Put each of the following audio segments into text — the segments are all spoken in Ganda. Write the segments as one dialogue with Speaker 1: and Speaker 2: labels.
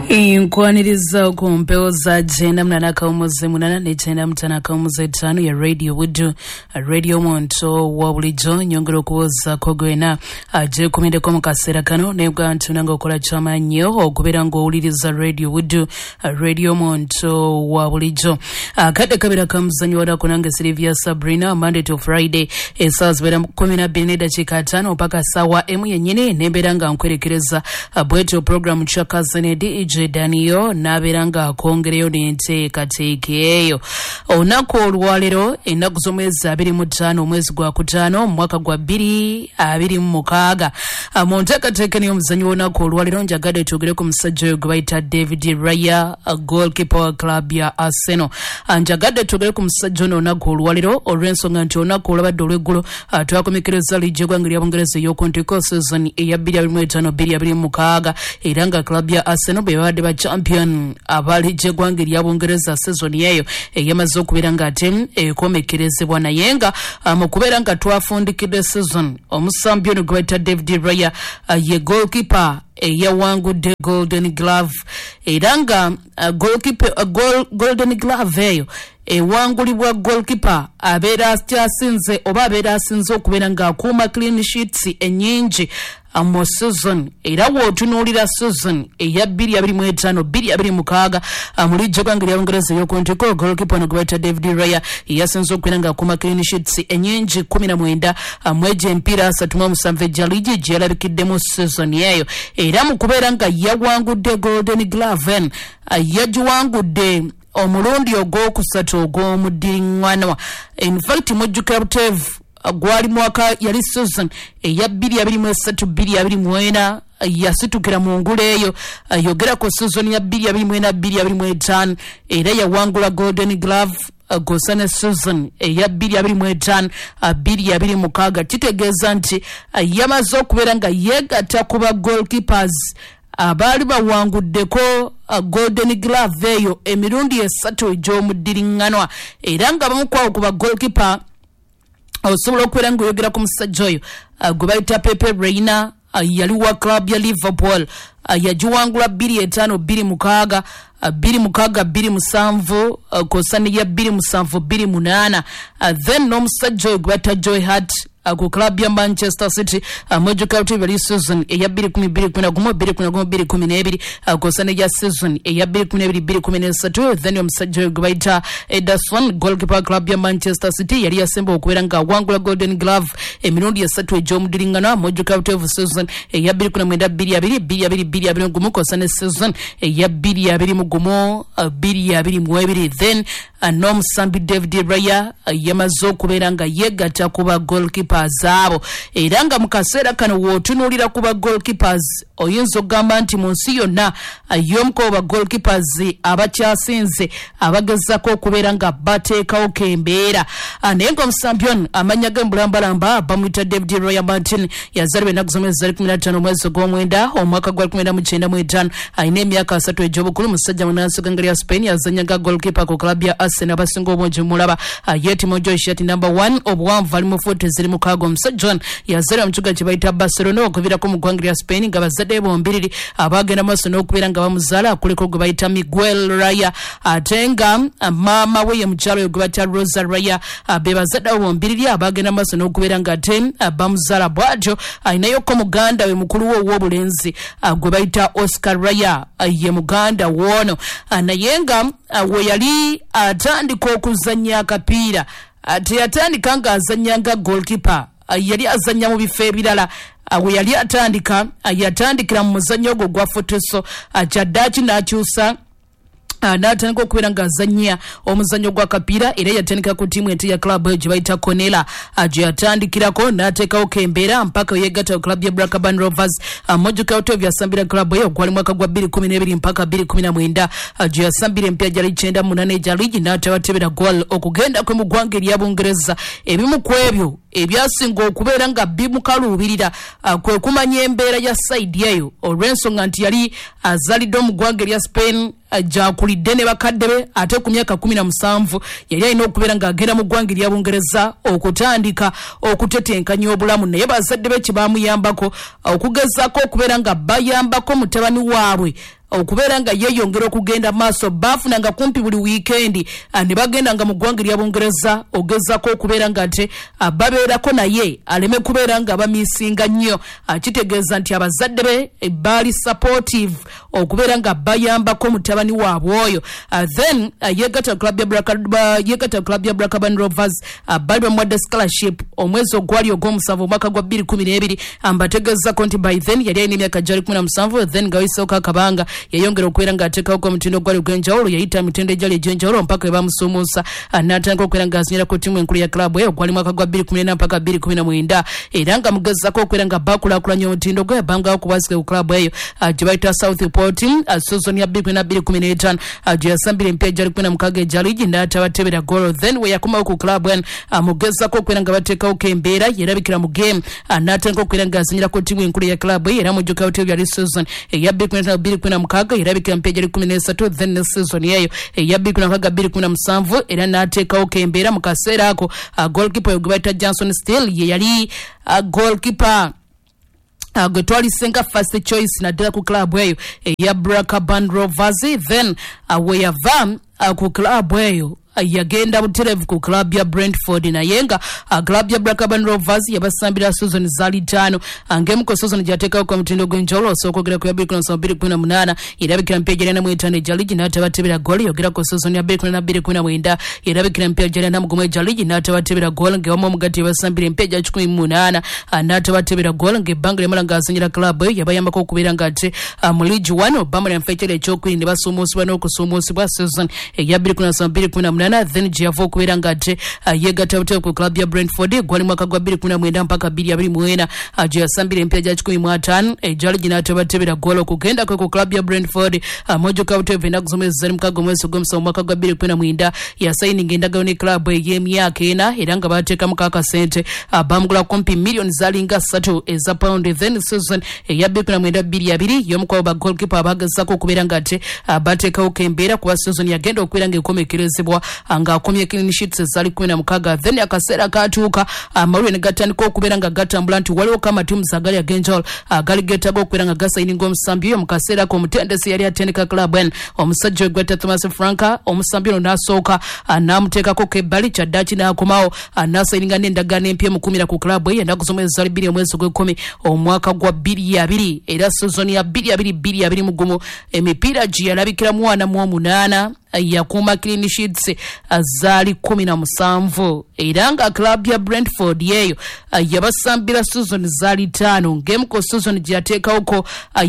Speaker 1: Inkwaniriza ku mpewo za jenda mnana kaumuze munana ne jenda mtana kaumuze tano ya Radio Wudu Radio Monto wa bulijo nyongero kuwoza kogwena aje kumide ko mukasera kano nebwa ntunanga okola chama nnyo okubera ngo owuliriza Radio Wudu Radio Monto wa bulijo kade kabira kamuzanyo wada kunanga Silvia Sabrina Monday to Friday esas bera 12 dakika 5 mpaka sawa emu yenyine nemberanga nkwerekereza bweto program chakazane DJ Daniyo naberanga akongereyo n'enteekateekeeyo olunaku olwalero ennaku z'omwezi 25 omwezi gwa kutaano mwaka gwa 2026 mu nteekateeka n'omuzannyo w'olunaku olwalero njagadde twogere ku musajja oyo gwe bayita David Raya goalkeeper wa club ya Arsenal. Njagadde twogere ku musajja ono olunaku olwalero olw'ensonga nti olunaku olwabadde olw'eggulo twakomekereza liigi y'eggwanga lya Bungereza ey'okuntiko season eya 2025-2026 era nga club ya Arsenal bwebadde ba champion abaliigi y'eggwanga lya Bungereza season eyo eyamaze okubeera nga ate ekomekerezebwa naye nga mu kubeera nga twafundikidde season omusambi ono gwe bayita David Raya ye goalkeeper eyawangudde Golden Glove era nga Golden Glove eyo ewangulibwa goalkeeper abeera akyasinze oba abeera asinze okubeera nga akuuma clean sheets ennyingi mu season era wootunuulira season eya 2025-2026 mu liigi y'eggwanga lya Bungereza ey'okuntiko goalkeeper ono gwe bayita David Raya yasinze okubeera nga akuuma clean sheets ennyingi 19 mu egyo emipiira 37 egya liigi gye yalabikiddemu season eyo era mu kubeera nga yawangudde Golden Glove yagiwangudde omulundi ogwokusatu ogw'omuddiŋŋanwa. In fact mujjukira buteevu gwali mwaka yali season eya 2023-2024 yasitukira mu ngulu eyo yogera ku season ya 2024-2025 era yawangula Golden Glove gosane season eya 2025-2026 kitegeeza nti yamaze okubeera nga yeegatta ku ba goalkeepers abaali bawanguddeko Golden Glove eyo emirundi esatu egy'omuddiringanwa era nga bamu kwawo ku ba goalkeeper osobola okubeera ng'oyogera ku musajja oyo gwe bayita Pepe Reina yali wa club ya Liverpool yagiwangula 2-5-2-6 2-6-2-7 kosani ya 2-7-2-8 then n'omusajja oyo gwe bayita Joe Hart ku club ya Manchester City mujjukira bali season eya 2010-2011-2012 kosana ya season eya 2012-2013 then omusajja oyo gwe bayita Ederson goalkeeper club ya Manchester City yali yasemba okubeera nga awangula Golden Glove emirundi esatu egy'omuddiringanwa mujjukira buteevu season eya 2019-2020 kosana season eya 2021-2022 then n'omusambi David Raya yamaze okubeera nga yeegatta ku ba goalkeepers abo era nga mu kaseera kano wootunuulira ku ba goalkeepers oyinza okugamba nti mu nsi yonna y'omu ku ba goalkeepers abakyasinze abagezaako okubeera nga bateekawo kembeera naye ng'omusambi ono amannya ge mbulambalamba bamuyita David Raya Martin yazaalibwa ennaku z'omwezi 15 omwezi gw'omwenda omwaka gwa 1995 alina emyaka 3 egy'obukulu musajja munansi w'eggwanga lya Spain yazannyaga goalkeeper ku club ya Arsenal abasinga obungi mulaba yetimo Joe Shati number 1 obuwanvu ali mu fuuti ziri mukaaga omusajja ono yazaalibwa mu kibuga kye bayita Barcelona okuviirako mu ggwanga lya Spain nga bazadde bombiriri abagenda maaso n'okubeera nga bamuzaala kuliko gwe bayita Miguel Raya ate nga maama we ye mukyalo oyo gwe bayita Rosa Raya be bazadde bombiriri abagenda maaso n'okubeera nga ate bamuzaala bw'atyo ayinayoko muganda we mukulu we ow'obulenzi gwe bayita Oscar Raya ye muganda w'ono naye nga we yali atandika okuzannya akapiira teyatandika nga azannya nga goalkeeper yali azannya mu bifo ebirala we yali yatandikira mu muzannyo ogwo gwa futuso kyaddaaki n'akyusa n'atandika okubeera nga azannya omuzannyo gwa kapiira era yatandika ku ttiimu ente ya club gye bayita Conella gye yatandikirako n'ateekawo kembeera mpaka yeegatta ku club ya Blackburn Rovers mujjukira buteevu yasambira club eyo gwali mwaka gwa 2012 mpaka 2019 gye yasambira empya gyali 98 egya liigi n'atebatebera goal okugenda kwe mu ggwanga erya Bungereza ebimu ku ebyo ebyasinga okubeera nga bimukaluubirira kwe kumanya embeera ya side eyo olw'ensonga nti yali azalidde mu ggwanga erya Spain jakulidde ne bakadde be ate ku myaka 17 yali alina okubeera ng'agenda mu ggwanga erya Bungereza okutandika okutetenkanya obulamu naye bazadde be kye baamuyambako okugezaako okubeera nga bayambako mutabani waabwe okubeera nga yeyongera okugenda maaso baafunanga kumpi buli weekend ne bagenda nga mu ggwanga lya Bungereza ogezako okubeera nga ate babeerako naye aleme kubeera nga bamisinga nnyo kitegeeza nti abazadde be baali supportive okubeera nga bayambako mutabani waabwe oyo then yegatta club ya Blackburn Rovers bali bamuwadde scholarship omwezi ogwali ogw'omusanvu omwaka gwa 2012 ambategeezako nti by then yali alina emyaka gyali 17 then nga wayiseko akabanga yayongera okubeera nga ateekawo ku mutindo gwali ogw'enjawulo yayita mitendo egyali egy'enjawulo mpaka webamusumuusa n'atandika okubeera nga azinyira ku ttiimu enkulu ya club eyo gwali mwaka gwa 2014 mpaka 2019 era nga mugezako okubeera nga bakulaakulanya omutindo gwe bangawo kubasike ku club eyo gye bayita Southport season ya 2015 gye yasambira empya egyali 16 egya ligi n'atabatebera golo then we yakomawo ku club en mugezako okubeera nga bateekawo embeera yerabikira mu game n'atandika okubeera nga azinyira ku ttiimu enkulu ya club eyo era mujjukawo tebyo yali season eya 2016 yerabikira mpya egyali 13 then ne season eyo eya 2017 era n'ateekawo embeera mu kaseera ako goalkeeper oyo gwe bayita Johnson Steele ye yali goalkeeper gwe twalisenga first choice naddala ku club eyo eya Blackburn Rovers then we yava ku club eyo yagenda buterevu ku club ya Brentford naye nga club ya Blackburn Rovers yabasambira season zali 5 ngemu ko season jateekawo ku mutindo gw'enjawulo osookogera ku ya 2018 yerabikira mpya gyali na mwetane egya ligi n'atabatebera goal yogera ku season ya 2019 yerabikira mpya gyali na mugumu egya ligi n'atabatebera goal ng'ewamu omugati yabasambira mpya gya 18 n'atabatebera goal ng'ebbanga lyamala ng'azanyira club eyo yabayambako okubeera nga ate mu League 1 Obama yamfeekera ekyokubiri ne basuumuusibwa n'okusuumuusibwa season eya 2018 then gyava okubeera nga ate yegatta buteewo ku club ya Brentford gwali mwaka gwa 2019 mpaka 2024 gye yasambira empya gya 15 egya ligi n'atabatebera goal okugenda kwe ku club ya Brentford mojjoka buteewo ennaku z'omwezi mukaga omwezi gw'omusanvu mwaka gwa 2019 yasayininga endagaano ne club ey'emyaka 4 era nga bateekamu akasente bamugula kumpi million zalinga 3 eza pound then season eya 2019 y'omu kwabo ba goalkeeper abagezako okubeera nga ate bateekawo embeera kuba season yagenda okubeera ng'ekomekerezebwa nga akomye clean sheets ezali 16 then akaseera katuuka amawulire ne gatandika okubeera nga gatambula nti waliwo kamatimu agali ag'enjawulo agali geetaaga okubeera nga gasayininga omusambi oyo mu kaseera ko omutendesi yali atendeka club en omusajja we gweta Thomas Franka omusambi ono n'asooka n'amuteekako kebbali kyaddaaki n'akomawo n'asayininga n'endagaano empya mukumira ku club eyo ennaku z'omwezi zali 2 omwezi gw'ekumi omwaka gwa 2020 era season ya 2020 mu gumu emipiira gye yalabikiramu 48 yakuuma clean sheets zaali 17 era nga club ya Brentford yeyo yabasambira season zaali 5 ngemu ko season gye yateekawoko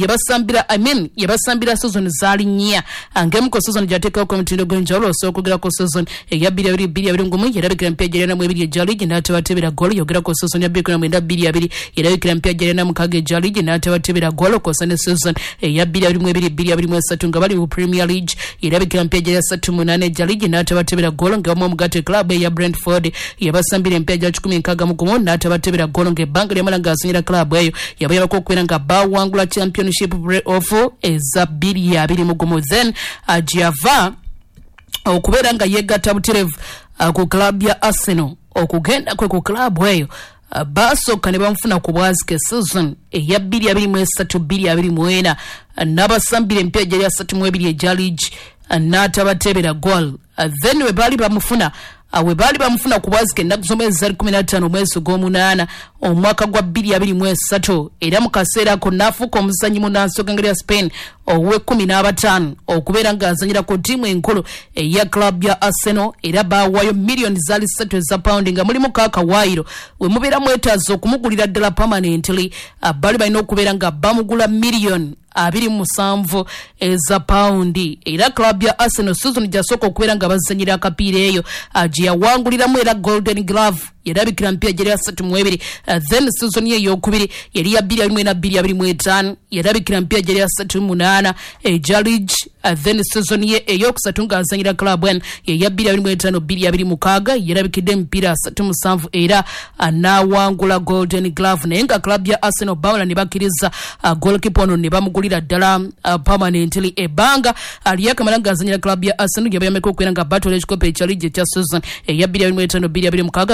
Speaker 1: yabasambira season zaali 4 ngemu ko season gye yateekawoko mutindo gw'enjawulo osookogera ko season eya 2021 yerabikira mpya gyali namu ebiri egya ligi n'atabatebera goal yogera ko season ya 2022 yerabikira mpya gyali namu mukaga egya ligi n'atabatebera goal kosa ne season eya 2022 nga bali mu Premier League yerabikira mpya gyali 38 egya ligi n'atabatebera goal ng'ewamu omugate club eya Brentford yabasambira empya gya 16 n'atabatebera goal ng'ebbanga lyamala ng'azanyira club eyo yabayabako okubeera nga bawangula championship play-off eza 2020 then gyava okubeera nga yegatta buterevu ku club ya Arsenal okugenda kwe ku club eyo basooka ne bamufuna ku bwazike season eya 2023-2024 n'abasambira empya gyali 32 egya ligi n'atabatebera goal then we baali bamufuna ku bwazike ennaku z'omwezi zali 15 omwezi gw'omunaana omwaka gwa 2023 era mu kaseera ako n'afuuka omuzannyi munnansoga ngeri ya Spain owe15 okubeera ng'azanyira ku ttiimu enkulu eya club ya Arsenal era baawaayo million zaali 3 eza pound nga mulimu kaakawaayiro we mubeera mwetaaza okumugulira ddala permanently bali balina okubeera nga bamugula million 27 eza paundi era club ya Arsenal season gyasooka okubeera nga bazanyira akapiira eyo gye yawanguliramu era golden glove yerabikira mpya gyali 32 then season ye eyokubiri yali ya 2024-2025 yerabikira mpya gyali 38 egya league then season ye eyokusatu ng'azanyira club en ya 2025-2026 yerabikidde emipiira 37 era n'awangula golden glove naye nga club ya Arsenal bawula ne bakkiriza goalkeeper ono ne bamugulira ddala permanently ebbanga aliyakamala ng'azanyira club ya Arsenal yabayameko okubeera nga batwala ekikopo ekya league ekya season eya 2025-2026 kusana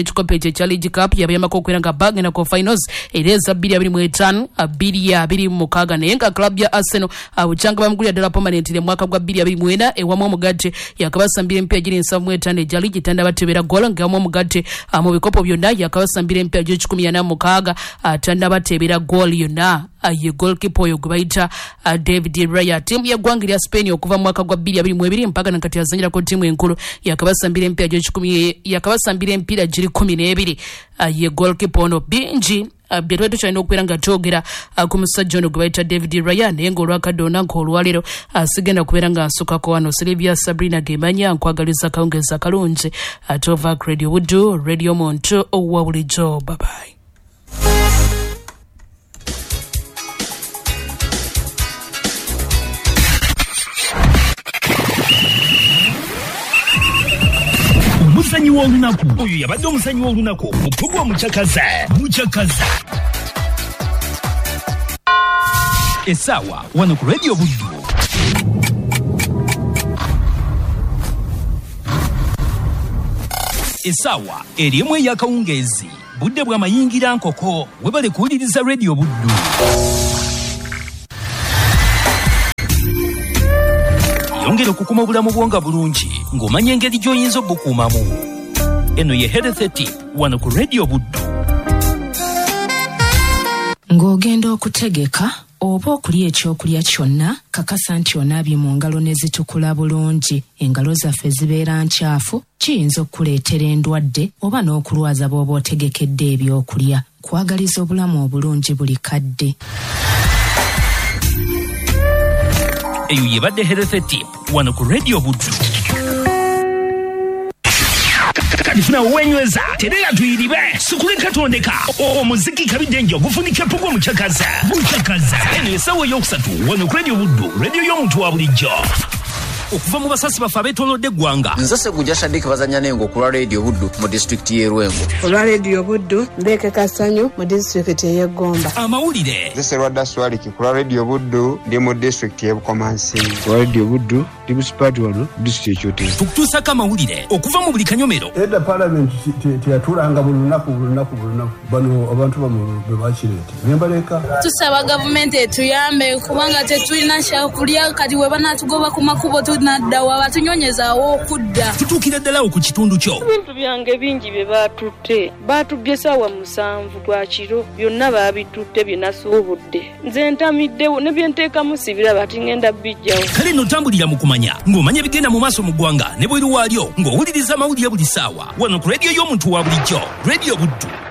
Speaker 1: ekikopo ekya League Cup yabayambako okwera bagenda ku finals ereza 2025 2026 naye nga club ya Arsenal abuchanga bamugulira ddala permanent mu mwaka gwa 2024 ewamu omugatte yakabasambira empya giri 75 ejja ligi tanda batebera golo ngamu omugatte mu bikopo byonna yakabasambira empya gyo 16 atanda batebera gol yonna ye goalkeeper oyo gwebayita David Raya. Timu ya ggwanga lya Spain okuva mu mwaka gwa 2022 mpaka nakati yazanyira ko timu enkulu yakabasambira empya gyo 10 yakabasambira empira giri 12 ye goalkeeper ono bingi byetwetu kyalina okubeera nga twogera ku musajja ono gwe bayita David Raya naye ng'olwakadde onanka olwaleero sigenda kubeera nga nsukako wano. Sylvia Sabrina Gemanya nkwagaliza kawungeza kalungi ate ova Radio Buddu Radio Monto owa bulijjo. Bye bye.
Speaker 2: Omusanyi w'olunaku oyo yabadde omusanyi w'olunaku mupugwa mukyakaza essaawa wano ku Radio Buddu. Essaawa erimu ey'akawungeezi budde bw'amayingira nkoko webale kuwuliriza Radio Buddu. Yongera okukuma obulamu bwonga bulungi ng'omanya engeri gy'oyinza obukuumamu. Eno ye Health Tip wano ku Radio Buddu.
Speaker 3: Ng'ogenda okutegeka oba okulya ekyokulya kyonna kakasa nti onaabye mu ngalo ne zitukula bulungi. Engalo zaffe zibeera nkyafu kiyinza okukuleetera endwadde oba n'okulwaza bw'oba otegekedde ebyokulya. Kwagaliza obulamu obulungi buli kadde.
Speaker 2: Eyo yebadde Health Tip wano ku Radio Buddu. Kalifuna wenyweza terera tuyiribe sukuleka tondeka omuziki kabidde gufunika pugwa mukyakaza eno essaawa eyokusatu wano ku Radio Buddu radio y'omuntu wa bulijjo. Okuva mu basasi baffe abeetoolodde eggwanga.
Speaker 4: Nze Segujja Shadik bazanya nengo ku Radio Buddu mu district y'e Rwengo.
Speaker 5: Ku Radio Buddu Mbeke Kasanyu mu district y'e Gomba.
Speaker 2: Amawulire.
Speaker 6: Nze Serwadda Swaliki ku Radio Buddu ndi mu district y'e Bukomansi. Ku Radio Buddu ndi mu sipati wano district y'Kyotera.
Speaker 2: Tukutuusako amawulire okuva mu buli kanyomero.
Speaker 7: Edda Parliament teyatulanga buli lunaku bano abantu bwe bakireeta. Nembaleka.
Speaker 8: Tusaba gavumenti etuyambe kubanga tetulina kyakulya kati we banaatugoba ku makubo naddawa batunyonyezaawo okudda.
Speaker 2: Tutuukira ddala ku kitundu kyo.
Speaker 9: Ebintu byange bingi bye baatutte baatubbye ssaawa 7 gwa kiro byonna baabitutte bye nasuubudde. Nze ntamiddewo ne bye nteekamu sibiraba ati ngenda bijjawo.
Speaker 2: Kale nno tambulira mu kumanya ng'omanya bigenda mu maaso mu ggwanga ne bweru waalyo ng'owuliriza amawulire buli ssaawa wano ku radio y'omuntu wa bulijjo Radio Buddu.